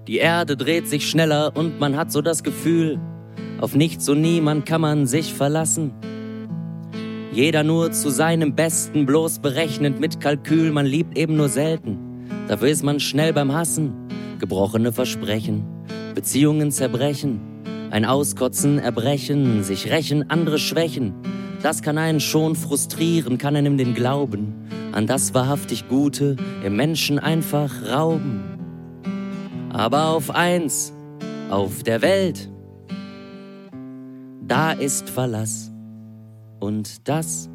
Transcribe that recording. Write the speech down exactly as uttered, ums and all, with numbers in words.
Die Erde dreht sich schneller und man hat so das Gefühl, auf nichts und niemand kann man sich verlassen. Jeder nur zu seinem Besten, bloß berechnend mit Kalkül. Man liebt eben nur selten, dafür ist man schnell beim Hassen. Gebrochene Versprechen, Beziehungen zerbrechen, ein Auskotzen, Erbrechen, sich rächen, andere schwächen. Das kann einen schon frustrieren, kann einem den Glauben an das wahrhaftig Gute im Menschen einfach rauben. Aber auf eins, auf der Welt, da ist Verlass. Und das